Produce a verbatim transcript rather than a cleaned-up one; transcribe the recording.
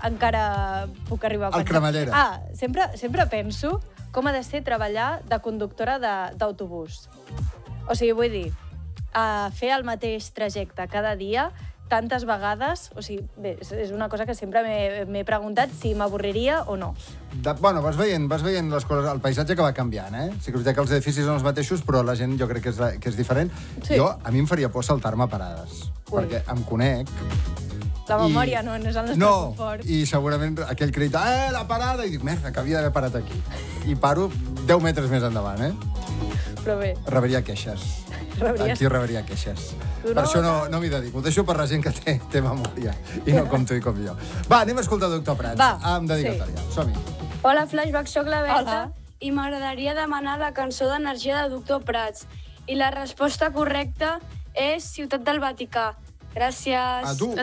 encara puc arribar a pensar. El cremallera. Ah, sempre, sempre penso com ha de ser treballar de conductora d'autobús. O sigui, vull dir, uh, fer el mateix trajecte cada dia, tantes vegades, o sigui, bé, és una cosa que sempre m'he preguntat si m'avorriria o no. De, bueno, vas veient, vas veient les coses, el paisatge que va canviant, eh? Sí que és veritat que els edificis són els mateixos, però la gent jo crec que és, que és diferent. Sí. Jo, a mi em faria por saltar-me parades, Ui. perquè em conec. La memòria I... no, no és el nostre no, confort. I segurament aquell crit, eh, la parada, i dic, merda, que havia d'haver parat aquí. I paro deu metres més endavant, eh? Però bé. Reberia queixes. Rebries... Aquí reberia queixes. Tu per no, això no, no m'hi dedico. Ho deixo per la gent que té, té memòria. I no com tu i com jo. Va, anem a escoltar Doctor Prats. Va, amb dedicatòria. sí. Som-hi. Hola, Flashback, soc la Berta. Hola. I m'agradaria demanar la cançó d'Energia de Doctor Prats. I la resposta correcta és Ciutat del Vaticà. Gràcies. A tu.